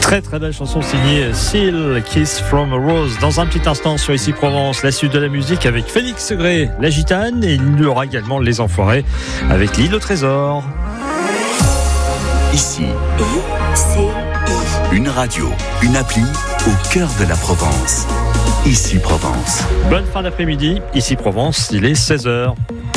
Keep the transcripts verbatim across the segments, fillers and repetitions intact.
Très très belle chanson signée Seal, Kiss from a Rose. Dans un petit instant sur Ici Provence, la suite de la musique avec Félix Segré, la gitane, et il y aura également Les Enfoirés avec l'île au trésor. Ici, c'est une radio, une appli au cœur de la Provence. Ici Provence. Bonne fin d'après-midi, Ici Provence, il est seize heures.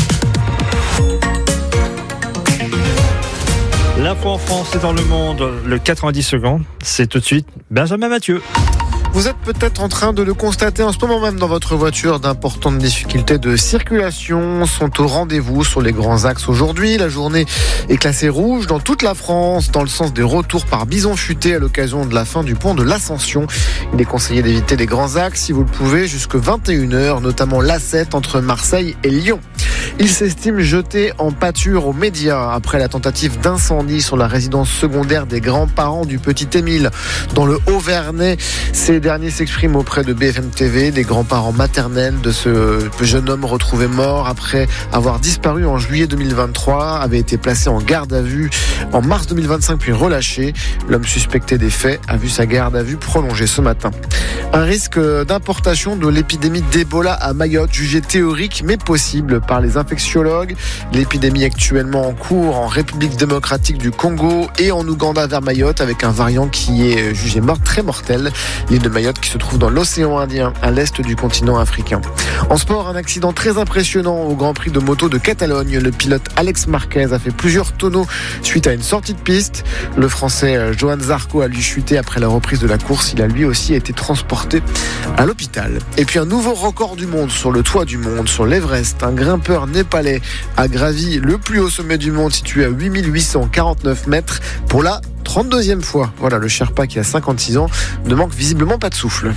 L'info en France et dans le monde, le quatre-vingt-dix secondes, c'est tout de suite Benjamin Mathieu. Vous êtes peut-être en train de le constater en ce moment même dans votre voiture. D'importantes difficultés de circulation sont au rendez-vous sur les grands axes aujourd'hui. La journée est classée rouge dans toute la France, dans le sens des retours par bison futé à l'occasion de la fin du pont de l'Ascension. Il est conseillé d'éviter les grands axes, si vous le pouvez, jusqu'à vingt et une heures, notamment l'A sept entre Marseille et Lyon. Il s'estime jeté en pâture aux médias après la tentative d'incendie sur la résidence secondaire des grands-parents du petit Émile dans le Haut-Vernay. Ces derniers s'expriment auprès de B F M T V. Les grands-parents maternels de ce jeune homme retrouvé mort après avoir disparu en juillet deux mille vingt-trois avaient été placés en garde à vue en mars deux mille vingt-cinq puis relâchés. L'homme suspecté des faits a vu sa garde à vue prolongée ce matin. Un risque d'importation de l'épidémie d'Ebola à Mayotte jugé théorique mais possible par les infectiologues. L'épidémie actuellement en cours en République démocratique du Congo et en Ouganda vers Mayotte avec un variant qui est jugé mort, très mortel. L'île de Mayotte qui se trouve dans l'océan Indien à l'est du continent africain. En sport, un accident très impressionnant au Grand Prix de moto de Catalogne. Le pilote Alex Marquez a fait plusieurs tonneaux suite à une sortie de piste. Le Français Johan Zarco a lui chuté après la reprise de la course. Il a lui aussi été transporté à l'hôpital. Et puis un nouveau record du monde sur le toit du monde, sur l'Everest. Un grimpeur népalais a gravi le plus haut sommet du monde situé à huit mille huit cent quarante-neuf mètres pour la trente-deuxième fois. Voilà, le Sherpa qui a cinquante-six ans ne manque visiblement pas de souffle.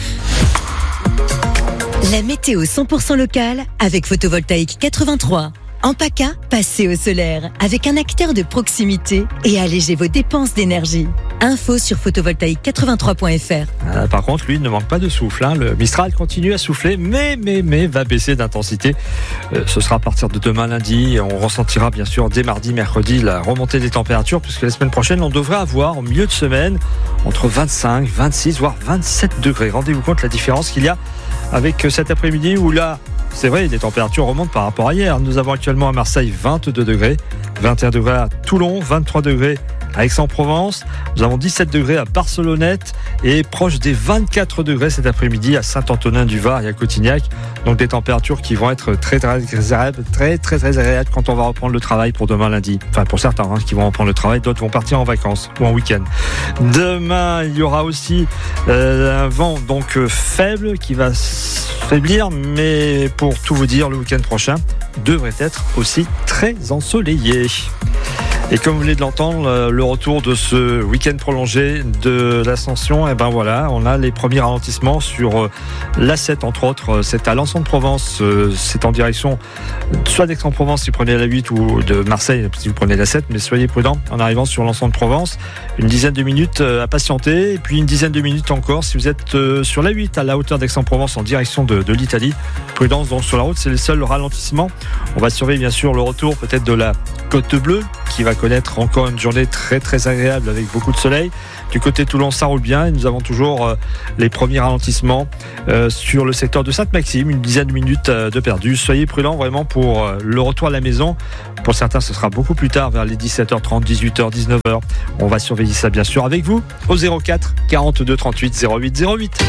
La météo cent pour cent locale avec Photovoltaïque quatre-vingt-trois. En PACA, passez au solaire avec un acteur de proximité et allégez vos dépenses d'énergie. Info sur photovoltaïque quatre-vingt-trois point f r. Euh, par contre, lui, il ne manque pas de souffle. Hein. Le Mistral continue à souffler, mais, mais, mais va baisser d'intensité. Euh, ce sera à partir de demain lundi. On ressentira bien sûr dès mardi, mercredi la remontée des températures, puisque la semaine prochaine, on devrait avoir au milieu de semaine entre vingt-cinq, vingt-six, voire vingt-sept degrés. Rendez-vous compte la différence qu'il y a avec cet après-midi où là, c'est vrai, les températures remontent par rapport à hier. Nous avons actuellement à Marseille vingt-deux degrés, vingt et un degrés à Toulon, vingt-trois degrés à Aix-en-Provence. Nous avons dix-sept degrés à Barcelonnette et proche des vingt-quatre degrés cet après-midi à Saint-Antonin-du-Var et à Cotignac. Donc des températures qui vont être très très agréables, très très très agréables quand on va reprendre le travail pour demain lundi. Enfin pour certains hein, qui vont reprendre le travail, d'autres vont partir en vacances ou en week-end. Demain, il y aura aussi euh, un vent donc euh, faible qui va faiblir, mais pour tout vous dire, le week-end prochain devrait être aussi très ensoleillé. Et comme vous venez de l'entendre, le retour de ce week-end prolongé de l'Ascension, et ben voilà, on a les premiers ralentissements sur l'A sept entre autres. C'est à Lançon de Provence, c'est en direction soit d'Aix-en-Provence si vous prenez la huit ou de Marseille si vous prenez la sept, mais soyez prudents en arrivant sur Lançon de Provence. Une dizaine de minutes à patienter et puis une dizaine de minutes encore si vous êtes sur la huit à la hauteur d'Aix-en-Provence en direction de, de l'Italie. Prudence donc sur la route, c'est le seul ralentissement. On va surveiller bien sûr le retour peut-être de la Côte Bleue qui va connaître encore une journée très très agréable avec beaucoup de soleil. Du côté de Toulon, ça roule bien et nous avons toujours euh, les premiers ralentissements euh, sur le secteur de Sainte-Maxime, une dizaine de minutes euh, de perdu. Soyez prudents vraiment pour euh, le retour à la maison. Pour certains, ce sera beaucoup plus tard, vers les dix-sept heures trente, dix-huit heures, dix-neuf heures. On va surveiller ça bien sûr avec vous au zéro quatre quarante-deux trente-huit zéro huit zéro huit.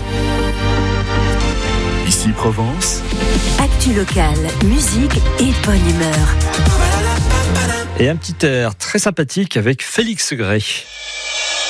Ici Provence. Actu locale, musique et bonne humeur. Et un petit air très sympathique avec Félix Segré.